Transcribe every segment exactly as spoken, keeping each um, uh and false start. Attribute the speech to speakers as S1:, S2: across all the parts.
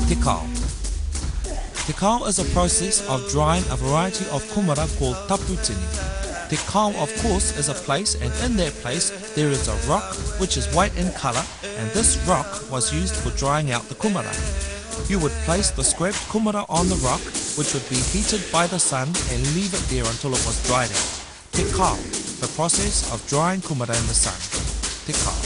S1: Te kao. Te kao is a process of drying a variety of kumara called taputini. Te kao, of course, is a place, and in that place there is a rock which is white in colour, and this rock was used for drying out the kumara. You would place the scraped kumara on the rock, which would be heated by the sun, and leave it there until it was dried out. Te kao, the process of drying kumara in the sun. Te kao.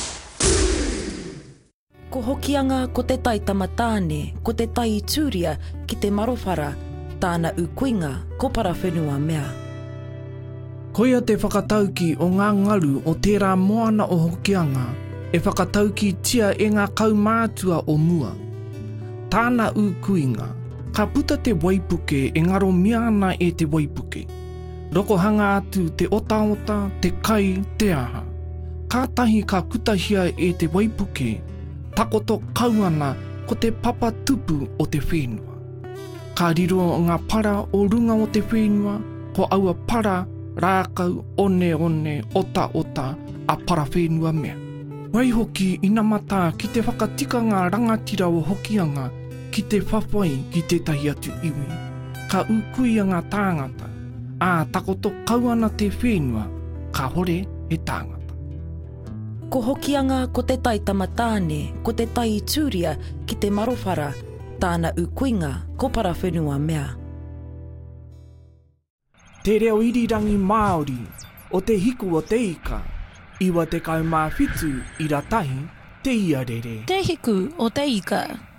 S2: Ko hokianga ko te tai tamatāne, ko te tai tūria ki te marowhara, tāna ukuinga ko parawhenua mea.
S3: Koia te whakatauki o ngā ngaru o tērā moana o hokianga, e whakatauki tia e ngā kaumātua o mua. Tāna ukuinga, ka puta te waipuke e ngaro mea ana e te waipuke. Roko hanga atu te ota-ota, te kai, te aha. Kātahi ka kutahia e te waipuke, takoto kauana ko te papa tupu o te whenua. Ka riro o ngā para o runga o te whenua, ko aua para, rākau, one one, ota ota, a para whenua mea. Wai hoki ina mata ki te whakatika ngā rangatira o hokianga, ki te whawhai ki tētahi atu iwi. Ka ukuia ngā tāngata, ā takoto kauana te whenua, ka hore e tāngata.
S2: Ko hokianga ko te tai tamatāne, ko te tai tūria ki te marowhara, tāna ukuinga ko parawhenua mea.
S3: Te reo irirangi Māori, o te hiku o te ika, iwa te kaumāwhitu i ratahi te iarere.
S4: Te hiku o te ika.